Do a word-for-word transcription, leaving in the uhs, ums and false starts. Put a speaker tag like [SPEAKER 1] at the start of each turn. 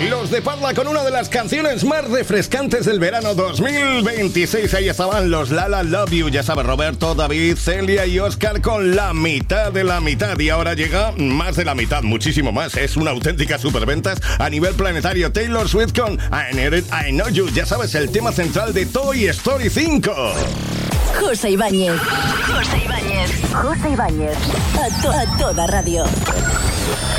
[SPEAKER 1] Los de Parla con una de las canciones más refrescantes del verano dos mil veintiséis. Ahí estaban los Lala Love You. Ya sabes, Roberto, David, Celia y Oscar con la mitad de la mitad. Y ahora llega más de la mitad, muchísimo más. Es una auténtica superventas a nivel planetario. Taylor Swift con I Need It, I Know You. Ya sabes, el tema central de Toy Story cinco.
[SPEAKER 2] José Ibáñez. José Ibáñez. José Ibáñez. A, to- a toda radio.